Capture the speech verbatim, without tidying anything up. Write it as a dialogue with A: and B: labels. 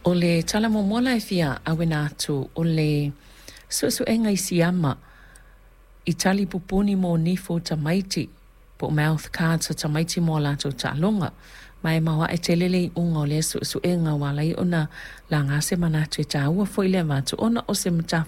A: O le tala mo mola e fia awena atu o le su su enga i siama i tali pupuni mo nifo tamaiti po mouth cards o tamaiti mo lato ta longa mai mawa e telele i unga o le su su enga wala i ona la ngase manatu e ta ua fo ile matu ona o se mata